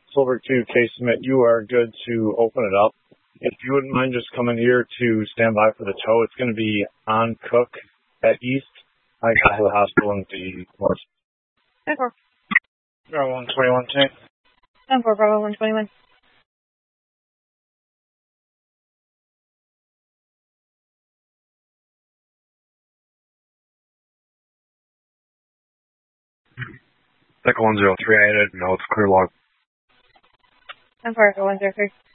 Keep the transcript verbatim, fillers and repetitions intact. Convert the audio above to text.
Silver two, case submit, you are good to open it up. If you wouldn't mind just coming here to stand by for the tow, it's going to be on Cook at East. I got to the hospital in the north. ten four. Bravo one twenty-one, tank. ten four, Bravo one twenty-one. Echo one zero three, I added, no, it's clear log. ten four, Echo one zero three.